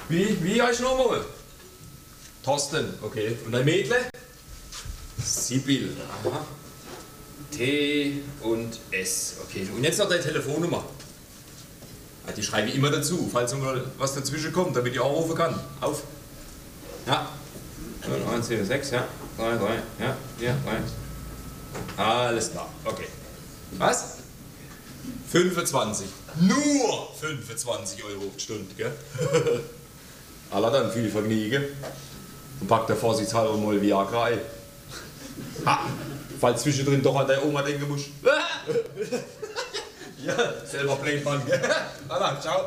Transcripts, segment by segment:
Wie heißt du nochmal? Thorsten, okay. Und dein Mädle? Sibyl. Aha. T und S. Okay. Und jetzt noch deine Telefonnummer. Ja, die schreibe ich immer dazu, falls mal was dazwischen kommt, damit ich auch rufen kann. Auf. Ja. 1, 4, 6, ja. 3, 3, ja. 4, 3. Alles klar. Okay. Was? 25. Nur 25 € die Stunde, gell? Allah dann viel Vergnügen. Und packt der vorsichtshalber mal Viagra ein. Ha! Falls zwischendrin doch an deine Oma denken musst. Ja, selber Playmann, gell? Allah, ciao.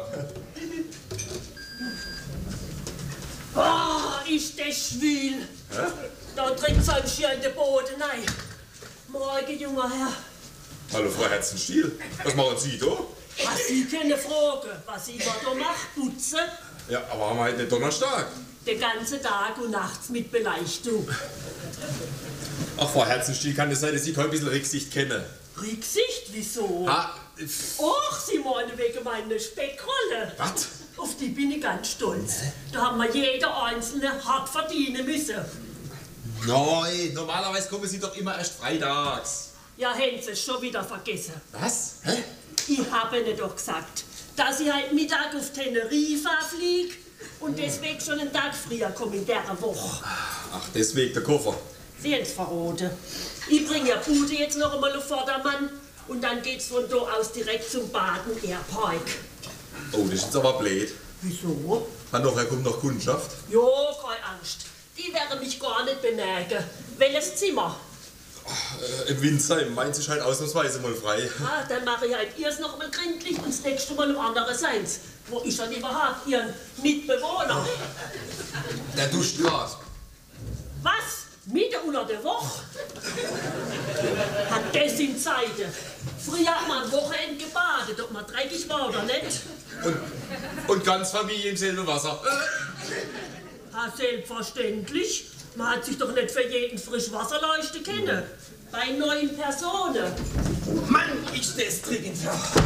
Oh, ist das schwül. Hä? Da trinkt sonst hier in den Boden rein. Morgen, junger Herr. Hallo, Frau Herzenstiel. Was machen Sie da? Sie können fragen, was ich da mache, putzen. Ja, aber haben wir heute nicht Donnerstag? Den ganzen Tag und nachts mit Beleuchtung. Ach, Frau Herzenstiel, kann es sein, dass ich heute ein bisschen Rücksicht kenne? Rücksicht? Wieso? Ah, Och, Sie meinen wegen meiner Speckrolle. Was? Auf die bin ich ganz stolz. Da haben wir jeder Einzelne hart verdienen müssen. Nein, normalerweise kommen Sie doch immer erst freitags. Ja, haben Sie es schon wieder vergessen. Was? Hä? Ich habe Ihnen doch gesagt, dass ich heute Mittag auf Teneriffa fliege und deswegen schon einen Tag früher komme in dieser Woche. Ach, deswegen der Koffer. Sie haben es verraten. Ich bringe Ihr Bude jetzt noch einmal auf Vordermann und dann geht's von da aus direkt zum Baden Airpark. Oh, das ist jetzt aber blöd. Wieso? Nachher kommt noch Kundschaft. Jo, keine Angst. Die werden mich gar nicht bemerken. Welches Zimmer? Im Windsheim, meins ist halt ausnahmsweise mal frei. Ah, dann mache ich halt erst noch mal gründlich und das nächste Mal im anderen Seins. Wo ist dann überhaupt Ihren Mitbewohner? Der duscht grad. Was? Mitte unter der Woche? Hat das in Zeiten? Früher hat man am Wochenende gebadet, ob man dreckig war oder nicht. Und ganz Familie im selben Wasser. Ah, selbstverständlich. Man hat sich doch nicht für jeden Frischwasserleuchte kennen. Bei 9 Personen. Mann, ist das dringend.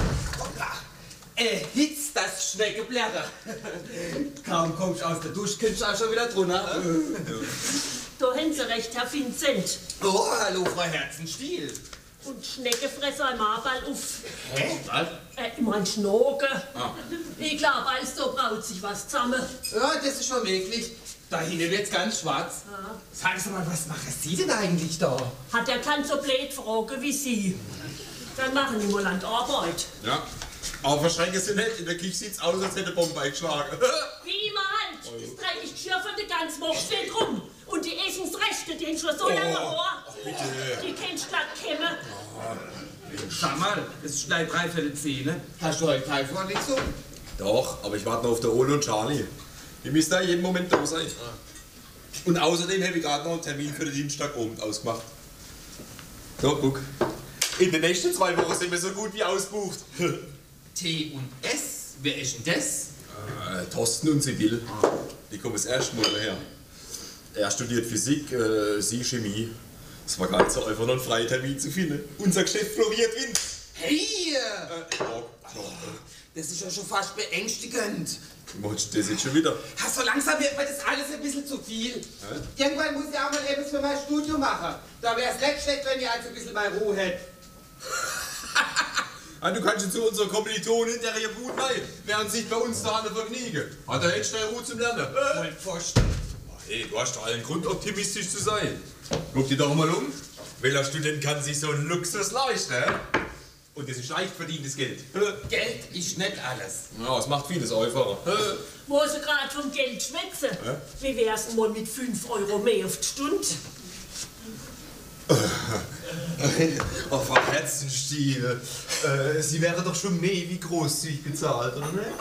Hitz das Schneckenblätter. Kaum kommst du aus der Dusche, kommst du auch schon wieder drunter. Da haben Sie recht, Herr Vincent. Oh, hallo, Frau Herzenstiel. Und Schneckenfresser im Arbeit auf. Hä? Was? Ich mein Schnogen. Ich glaube, also braut sich was zusammen. Ja, das ist schon möglich. Da hinten wird's ganz schwarz. Sagen Sie mal, was machen Sie denn eigentlich da? Hat er kein so blöd fragen wie Sie. Dann machen die mal an die Arbeit. Ja, aber verschränken Sie nicht. In der Küche sieht's aus, als hätte eine Bombe eingeschlagen. Wie immer halt. Das dreckige Geschirr von der ganzen Woche steht rum. Und die Essensreste, die haben schon so lange Ohr. Die kennst du glatt kämmen. Schau mal, es ist gleich 3/4 10. Hast du heute keine Vorlesung? Doch, aber ich warte noch auf der Ole und Charlie. Die müssen da jeden Moment da sein. Und außerdem habe ich gerade noch einen Termin für den Dienstagabend ausgemacht. So, guck. In den nächsten 2 Wochen sind wir so gut wie ausgebucht. T und S? Wer ist denn das? Thorsten und Sibyl. Die kommen das erste Mal daher. Er studiert Physik, sie Chemie. Es war gar nicht so einfach, noch einen freien Termin zu finden. Unser Geschäft floriert Wind. Hey! Das ist ja schon fast beängstigend. Machst du das jetzt schon wieder? So langsam wird mir das alles ein bisschen zu viel. Irgendwann muss ich auch mal etwas für mein Studium machen. Da wäre es nicht schlecht, wenn ihr also ein bisschen mal Ruhe hättet. Du kannst jetzt zu unserer Kommilitonin in der gut rein, während sich bei uns da eine vergnügen. Hat er echt schnell Ruhe zum Lernen. Vollpfosten. Hey, du hast doch allen Grund, optimistisch zu sein. Guck dir doch mal um. Welcher Student kann sich so einen Luxus leisten? Und das ist leicht verdientes Geld. Geld ist nicht alles. Ja, es macht vieles einfacher. Wo Sie gerade vom Geld schwätzen. Wie wär's denn mal mit 5 € mehr auf die Stunde? Oh, Frau Herzenstiel, Sie wäre doch schon mehr wie großzügig bezahlt, oder nicht?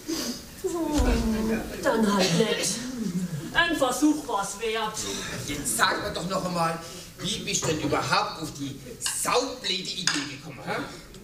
Dann halt nicht. Ein Versuch war's wert. Jetzt sag mir doch noch einmal, wie bist du denn überhaupt auf die saublöde Idee gekommen? Hä?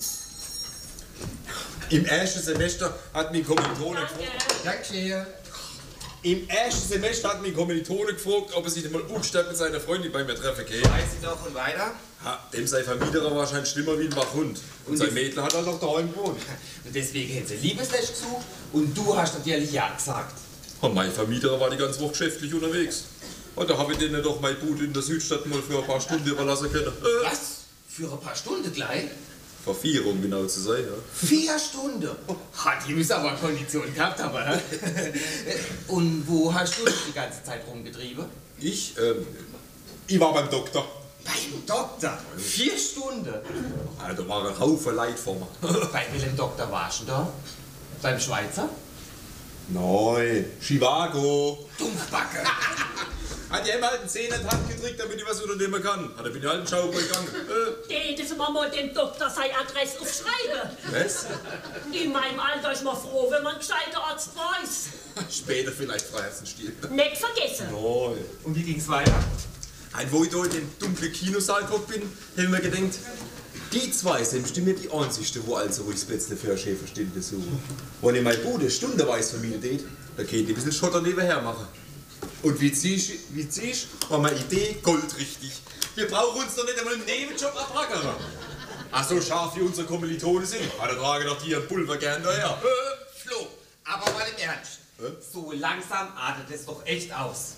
Im ersten Semester hat mein Kommilitone Danke. Im ersten Semester hat mein Kommilitone gefragt, ob er sich mal umgestellt mit seiner Freundin bei mir treffen kann. Weiß ich doch und weiter? Dem sein Vermieter wahrscheinlich schlimmer wie ein Wachhund. Und sein Mädel hat halt noch daheim gewohnt. Und deswegen hätte sie Liebeslech gesucht und du hast natürlich ja gesagt. Und mein Vermieter war die ganze Woche geschäftlich unterwegs. Und da habe ich denen doch meine Bude in der Südstadt mal für ein paar Stunden überlassen können. Was? Für ein paar Stunden gleich? Vor 4, um genau zu sein, ja. 4 Stunden? Hat die müssen aber Konditionen gehabt haben, hä? Und wo hast du dich die ganze Zeit rumgetrieben? Ich war beim Doktor. Beim Doktor? 4 Stunden? Da war ein Haufen Leid vor mir. Bei welchem Doktor warst du da? Beim Schweizer? Nein, Chivago. Dumpfbacke. Hat die halt einen Zähne in die Hand gedrückt, damit ich was unternehmen kann. Hat er bin ich halt einen Schaukel gegangen. Hätten wir mal dem Doktor seine Adresse aufschreiben. Was? In meinem Alter ist man froh, wenn man einen gescheiten Arzt weiß. Später vielleicht Freiheitenstil. Nicht vergessen. Nein. Und wie ging's weiter? Wo ich da in den dunklen Kinosaal geguckt bin, haben wir gedacht, die zwei sind bestimmt die einzigsten, wo also ruhig das Plätzle für Schäferstände suchen. Wenn ich meine Bude stundenweise vermietet, dann kann ich ein bisschen Schotter nebenher machen. Und wie ziehst war meine Idee goldrichtig. Wir brauchen uns doch nicht einmal einen Nebenjob abrackern. Ach so scharf wie unsere Kommilitonen sind, da tragen doch die ihren Pulver gern daher. Flo, aber mal im Ernst. So langsam artet es doch echt aus.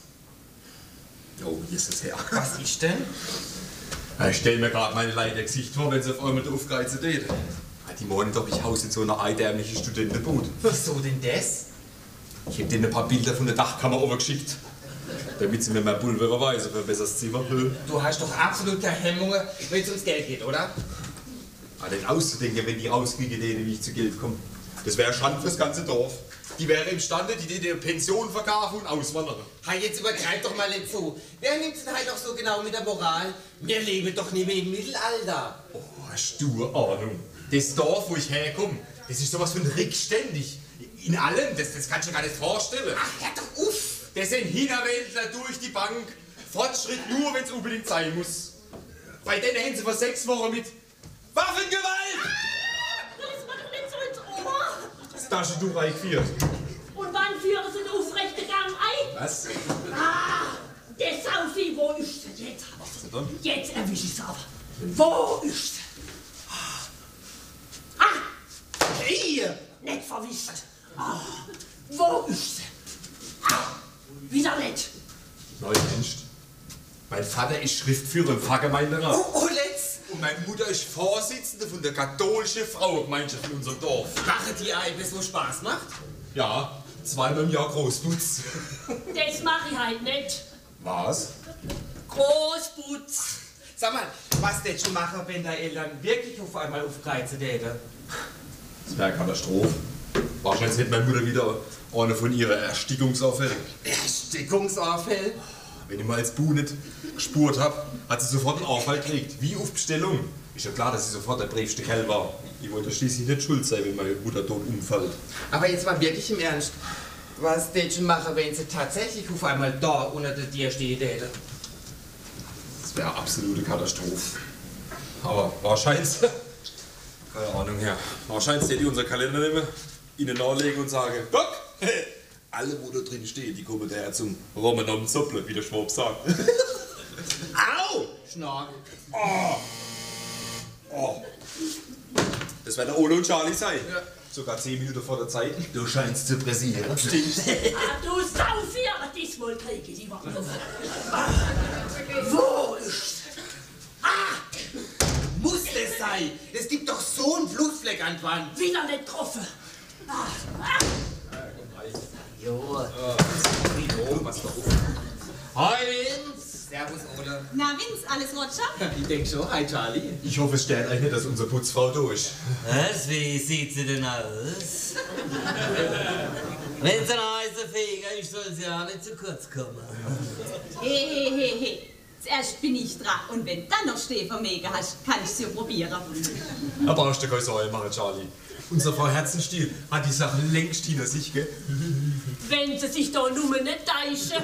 Oh, hier ist es her. Was ist denn? Ich stell mir gerade meine Leute Gesicht vor, wenn sie auf einmal aufgreifen täten. Die meinen doch, ich haus in so einer eidärmlichen Studentenbude. Wieso denn das? Ich hab denen ein paar Bilder von der Dachkammer overgeschickt, damit sie mir mein Pulver überweisen für ein besseres Zimmer. Du hast doch absolut keine Hemmungen, wenn es ums Geld geht, oder? Nicht auszudenken, wenn die rauskriegen, denen nicht zu Geld kommen. Das wäre Schande fürs ganze Dorf. Die wäre imstande, die denen Pension verkaufen und auswandern. Hey, jetzt übertreib doch mal nicht so. Wer nimmt's denn halt auch so genau mit der Moral? Wir leben doch nicht mehr im Mittelalter. Oh, hast du eine Ahnung? Das Dorf, wo ich herkomme, das ist sowas von rückständig. In allem, das kannst du dir gar nicht vorstellen. Ach, hör doch auf! Das sind Hinterwäldler durch die Bank. Fortschritt nur, wenn es unbedingt sein muss. Bei denen haben sie vor 6 Wochen mit Waffengewalt! Das war doch nicht so ins Ohr. Das Taschentuch eingeführt. Und wann führen sie den aufrechten Gang ein? Was? Ah, der Saufi, wo ist sie jetzt? Was ist denn? Jetzt erwisch ich sie aber. Wo ist sie? Ah, hier! Nicht verwischt. Ah, wo ist sie? Ah, wieder nicht. Neues Mensch. Mein Vater ist Schriftführer im Pfarrgemeinderat. Oh, let's! Und meine Mutter ist Vorsitzende von der katholischen Frauengemeinschaft in unserem Dorf. Machen die Eibe so Spaß macht? Ja, 2-mal im Jahr Großputz. Das mache ich halt nicht. Was? Großputz. Sag mal, was denn schon machen, wenn deine Eltern wirklich auf einmal aufgreifen täten? Das wäre eine Katastrophe. Wahrscheinlich hätte meine Mutter wieder eine von ihren Erstickungsaufällen. Erstickungsanfall? Wenn ich mal als Bu nicht gespurt hab, hat sie sofort einen Aufhalt gekriegt. Wie auf Bestellung. Ist ja klar, dass sie sofort der brävste Kerl war. Ich wollte schließlich nicht schuld sein, wenn meine Mutter tot umfällt. Aber jetzt mal wirklich im Ernst. Was denn schon machen, wenn sie tatsächlich auf einmal da unter dir stehen täten? Das wäre absolute Katastrophe. Aber wahrscheinlich, keine Ahnung, ja. Wahrscheinlich hätte ich unseren Kalender nehmen, ihnen nachlegen und sagen, Doc, alle, wo da drin stehen, die kommen daher zum Romanom Zopple, wie der Schwab sagt. Au! Schnork. Oh. Das wird der Ole und Charlie sein. Ja. Sogar 10 Minuten vor der Zeit. Du scheinst zu pressieren. Stimmt. Ah, du Saufi, aber diesmal kriege ich die Waffen. Wo ist sie? Muss das sein? Es gibt doch so einen Blutfleck an der Wand. Wieder nicht getroffen. Jo. Was da Hi Vince. Servus Ole. Na, Vince, alles Roger? Ich denk schon. Hi Charlie. Ich hoffe, es stört euch nicht, dass unsere Putzfrau da ist. Was? Wie sieht sie denn aus? Wenn sie ein heißer Feger ist, soll sie auch nicht zu kurz kommen. He. Zuerst bin ich dran. Und wenn dann noch Stehvermäge hast, kann ich sie probieren. Da brauchst du keine Sorge machen, Charlie. Unsere Frau Herzenstiel hat die Sache längst hinter sich, gell? Wenn sie sich da nur nicht täuschen.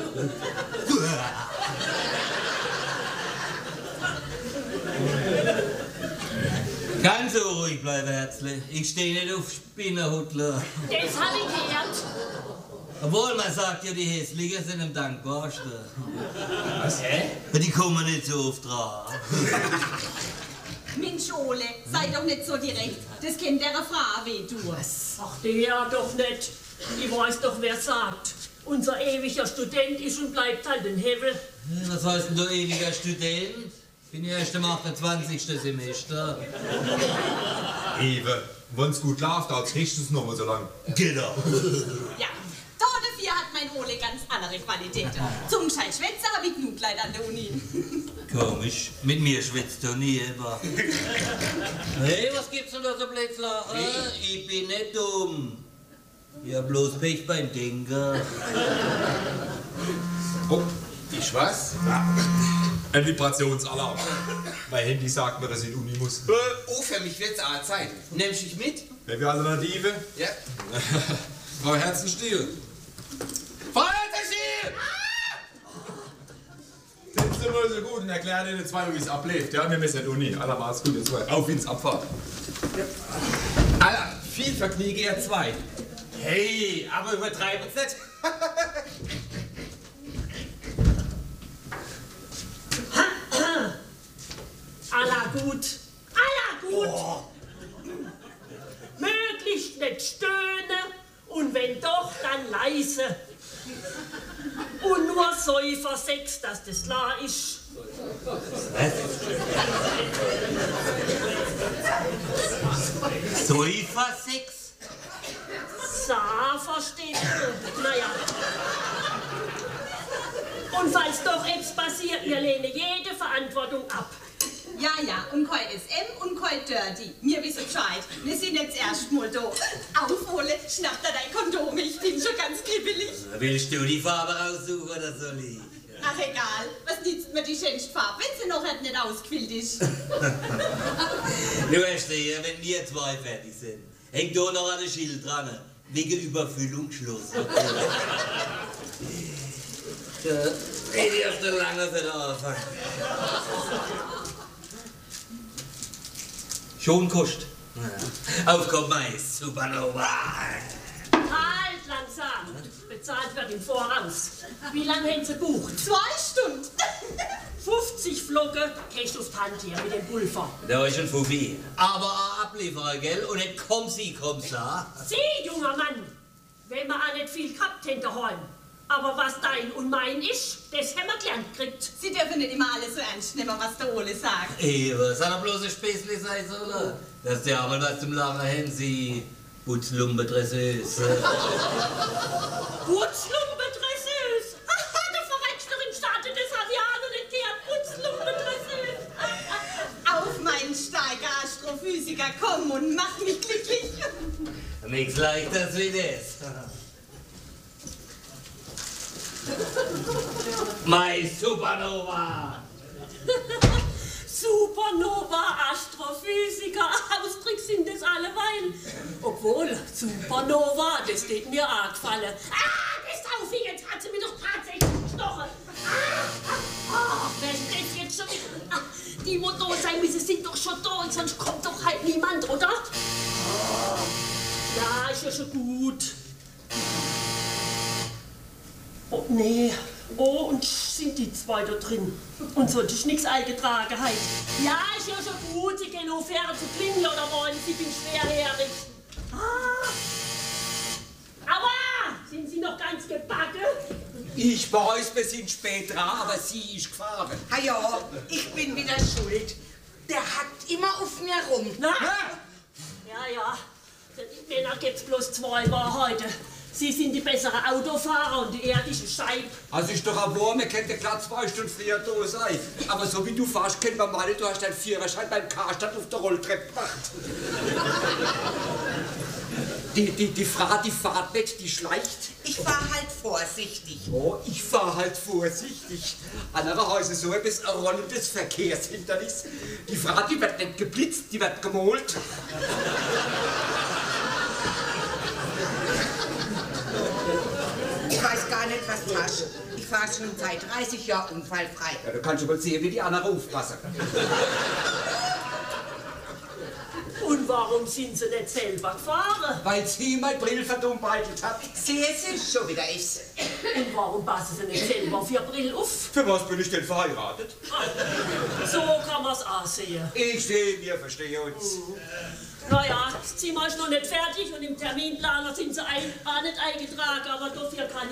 Ganz so ruhig bleiben, Herzle. Ich stehe nicht auf Spinnerhutler. Das habe ich gehört. Obwohl, man sagt ja, die Hässlichen sind am dankbarsten. Was? Die kommen nicht so oft dran. Mensch, Ole, sei doch nicht so direkt. Das kennt der Frau weh, du. Ach, der doch nicht. Ich weiß doch, wer sagt. Unser ewiger Student ist und bleibt halt ein Hebel. Was heißt denn du ewiger Student? Bin ja erst im 28. Semester. Ewe, wenn's gut läuft, als kriegst du es noch mal so lang. Genau. Ja, da dafür hat mein Ole ganz andere Qualitäten. Zum Schein Schwätzer habe ich genug Leute an der Uni. Komisch, mit mir schwätzt du nie, aber. Hey, was gibt's denn da so Plätzler? Ich bin nicht dumm. Ich hab bloß Pech beim Denken. Oh, ich was? Ein Vibrationsalarm. Mein Handy sagt mir, dass ich in die Uni muss. Oh, für mich wird's auch Zeit. Nimmst du dich mit? Welche Alternative? Ja. Frau Herzenstiel. Frau Herzenstiel! Sind Sie mal so gut und erklären Ihnen zwei, wie es abläuft. Ja, wir müssen in die Uni. Aller macht's gut, jetzt auf ins Abfahrt. Aller, viel Vergnügen, ihr zwei. Hey, aber übertreiben's nicht. Aller gut. Aller gut. Oh. Möglichst nicht stöhnen und wenn doch, dann leise. Und nur Säufersex, dass das klar ist. Säufersex? Sa, verstehst du? Naja. Und falls doch etwas passiert, wir lehnen jede Verantwortung ab. Ja, ja, und kein SM und kein Dirty. Wir wissen Bescheid. Wir sind jetzt erst mal da. Aufhole, schnapp da dein Kondom, ich bin schon ganz kribbelig. Willst du die Farbe raussuchen oder soll ich? Ach egal, was nützt mir die schönste Farbe, wenn sie noch nicht ausgefüllt ist? Du verstehst, wenn wir zwei fertig sind, hängt da noch ein Schild dran. Wegen Überfüllung Schluss. Rede ich auf der langen Seite anfangen. Schon kostet. Aufkommen, Mais, Supernova. Halt langsam. Bezahlt wird im Voraus. Wie lange haben Sie bucht? 2 Stunden. 50 Flocken, kriegst du auf die Hand hier mit dem Pulver. Da ist ein Fuffi. Aber ein Ablieferer, gell? Und nicht komm sie, Sie, junger Mann, wenn wir auch nicht viel gehabt haben daheim. Aber was dein und mein ist, das haben wir gelernt gekriegt. Sie dürfen nicht immer alles so ernst nehmen, was der Ole sagt. Ey, was hat er bloß ein Späßli sein sollen? Dass der einmal was zum Lachen haben, sie Putzlumpendresseuse. Putzlumpendresseuse? Aha, du verreckst doch im Staate des Aviano nicht gern Putzlumpendresseuse. Auf meinen Steiger, Astrophysiker, komm und mach mich glücklich. Nichts leichteres wie das. My Supernova! Supernova, Astrophysiker, Ausdruck sind das alleweil. Obwohl, Supernova, das steht mir auch gefallen. Das Taufi, jetzt hat sie mir doch tatsächlich gestochen. Wer ist das jetzt schon wieder? Die muss da sein müssen, sind doch schon da und sonst kommt doch halt niemand, oder? Ja, ist ja schon gut. Oh, nee. Oh, und sind die zwei da drin? Und sollte ich nichts eingetragen haben? Ja, ist ja schon gut, Sie gehen auf Fähre zu klingeln oder wollen Sie den schwer herrichten? Aua! Sind Sie noch ganz gebacken? Ich weiß, wir sind spät dran, aber sie ist gefahren. Ah ja, ich bin wieder schuld. Der hackt immer auf mir rum. Na? Ja. Die Männer gibt's bloß 2 Mal heute. Sie sind die bessere Autofahrer und die irdische Scheibe. Also ist doch ein Wurm, wir könnten glatt 2 Stunden früher da sein. Aber so wie du fährst, können wir meinen, du hast deinen Führerschein beim Karstadt auf der Rolltreppe gemacht. Die Frau, die fährt nicht, die schleicht. Ich war halt vorsichtig. Oh, ich fahr halt vorsichtig. Andere heißen so etwas ein rollendes Verkehrshindernis. Die Frau, die wird nicht geblitzt, die wird gemalt. Ich weiß gar nicht, was du hast. Ich fahre schon seit 30 Jahren unfallfrei. Ja, du kannst mal sehen, wie die anderen aufpassen. Und warum sind Sie nicht selber gefahren? Weil sie mein Brill verdummbeitet hat. Sie ist schon wieder ich. Und warum passen Sie nicht selber auf Ihr Brill auf? Für was bin ich denn verheiratet? So kann man's auch sehen. Ich sehe, wir verstehen uns. Naja, das Zimmer ist noch nicht fertig und im Terminplaner sind Sie auch nicht eingetragen, aber dafür kann